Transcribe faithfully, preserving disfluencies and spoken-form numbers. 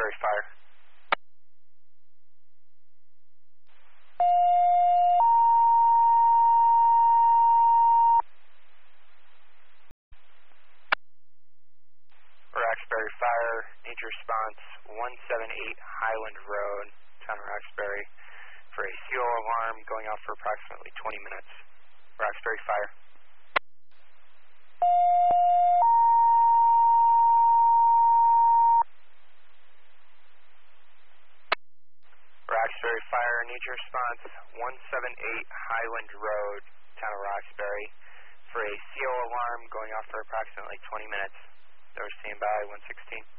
Roxbury Fire. Roxbury Fire, need your response one seven eight Highland Road, Town of Roxbury, for a fuel alarm going off for approximately twenty minutes. Roxbury Fire. Roxbury Fire, need your response one seven eight Highland Road, Town of Roxbury, for a C O alarm going off for approximately twenty minutes. They're standby one sixteen.